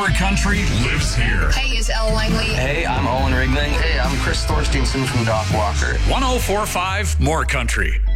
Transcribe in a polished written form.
More Country lives here. Hey, it's Elle Langley. Hey, I'm Owen Rigling. Hey, I'm Chris Thorsteinson from Doc Walker. 104.5 More Country.